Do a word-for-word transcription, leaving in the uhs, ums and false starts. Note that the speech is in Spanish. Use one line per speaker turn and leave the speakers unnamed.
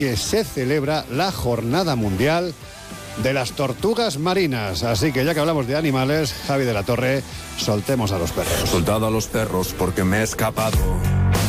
que se celebra la Jornada Mundial de las Tortugas Marinas. Así que ya que hablamos de animales, Javi de la Torre, soltemos a los perros.
Soltado a los perros porque me he escapado.